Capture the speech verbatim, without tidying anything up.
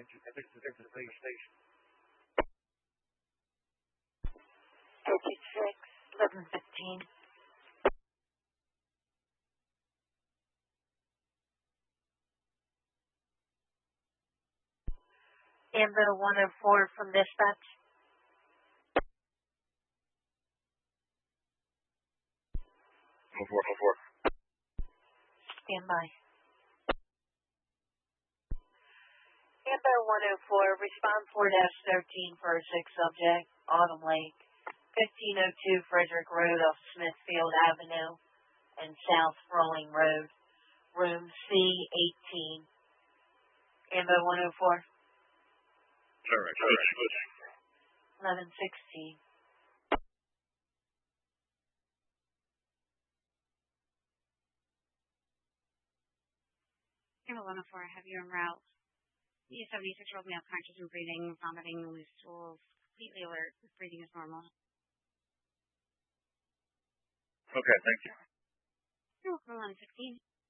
fifty-six, eleven fifteen. Ambo one oh four from dispatch. one oh four, one oh four. Stand by. Ambo one oh four, respond four dash thirteen for a six subject, Autumn Lake, fifteen oh two Frederick Road off Smithfield Avenue and South Rolling Road, room C eighteen. Ambo one oh four. Correct, correct. eleven sixteen. Ambo one oh four, I have you en route. The seventy-six-year-old male conscious and breathing, vomiting, loose stools, completely alert. His breathing is normal. Okay, thank you. You're welcome, eleven sixteen.